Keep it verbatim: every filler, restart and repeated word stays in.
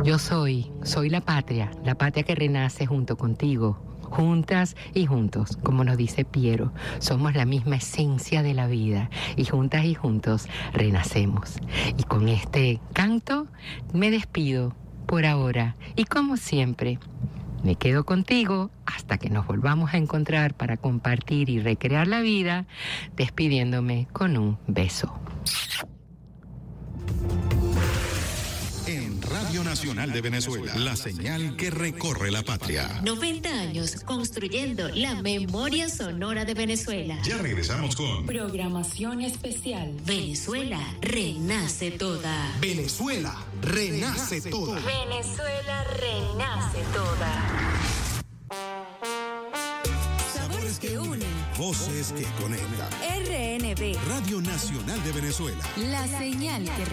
Yo soy, soy la patria, la patria que renace junto contigo. Juntas y juntos, como nos dice Piero, somos la misma esencia de la vida y juntas y juntos renacemos. Y con este canto me despido por ahora y como siempre, me quedo contigo hasta que nos volvamos a encontrar para compartir y recrear la vida, despidiéndome con un beso. En Radio Nacional de Venezuela, la señal que recorre la patria. noventa años construyendo la memoria sonora de Venezuela. Ya regresamos con programación especial. Venezuela renace toda. Venezuela renace toda. Venezuela renace toda. Sabores que unen, voces que conectan. R N B, Radio Nacional de Venezuela. la señal que